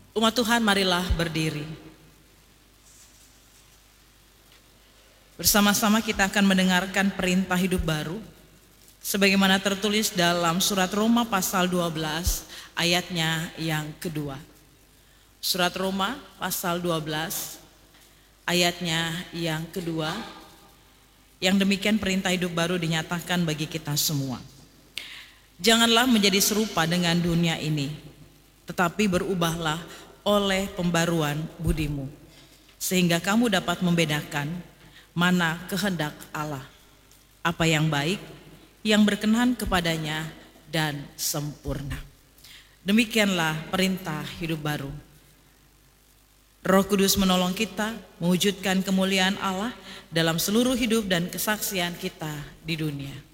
Umat Tuhan, marilah berdiri. Bersama-sama kita akan mendengarkan perintah hidup baru sebagaimana tertulis dalam surat Roma pasal 12 ayatnya yang kedua. Surat Roma pasal 12 ayatnya yang kedua, yang demikian perintah hidup baru dinyatakan bagi kita semua. Janganlah menjadi serupa dengan dunia ini, tetapi berubahlah oleh pembaruan budimu, sehingga kamu dapat membedakan mana kehendak Allah, apa yang baik, yang berkenan kepadanya dan sempurna. Demikianlah perintah hidup baru. Roh Kudus menolong kita mewujudkan kemuliaan Allah dalam seluruh hidup dan kesaksian kita di dunia.